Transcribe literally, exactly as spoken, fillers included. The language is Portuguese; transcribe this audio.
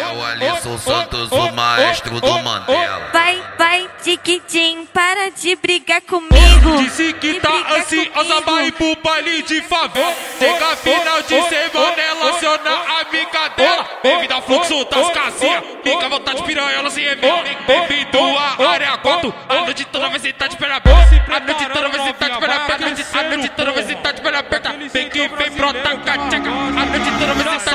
É o Alisson Santos, o maestro do Mandela. Vai, vai, tiquitim, para de brigar comigo. Disse que tá ansiosa pra ir pro baile de favela. Chega final de semana, ela aciona a amiga dela. Bem-vindo ao fluxo das casinhas, fica à vontade de piranha, se revela. Bem-vindo à área quatro, a noite toda vai sentar de perna aberta. A noite toda vai sentar de perna aberta. A noite toda vai sentar de perna aberta. Vem que vem brota cateca, a noite toda vai sentar